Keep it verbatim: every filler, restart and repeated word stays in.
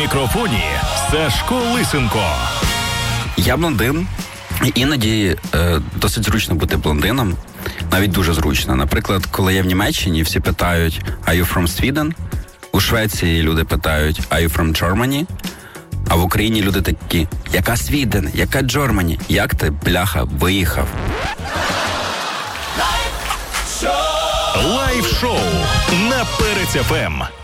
мікрофоні Сашко Лисенко. Я блондин. Іноді е, досить зручно бути блондином. Навіть дуже зручно. Наприклад, коли я в Німеччині, всі питають «Are you from Sweden?», у Швеції люди питають «Are you from Germany?», а в Україні люди такі «Яка Свіден? Яка Джормані? Як ти, бляха, виїхав?» Лайв-шоу на Перець еф ем.